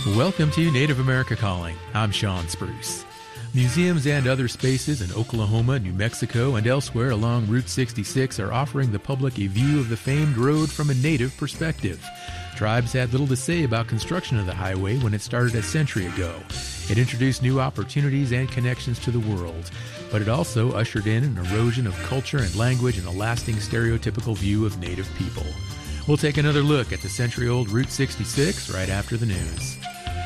Welcome to Native America Calling. I'm Sean Spruce. Museums and other spaces in Oklahoma, New Mexico, and elsewhere along Route 66 are offering the public a view of the famed road from a Native perspective. Tribes had little to say about construction of the highway when it started a century ago. It introduced new opportunities and connections to the world, but it also ushered in an erosion of culture and language and a lasting stereotypical view of Native people. We'll take another look at the century-old Route 66 right after the news.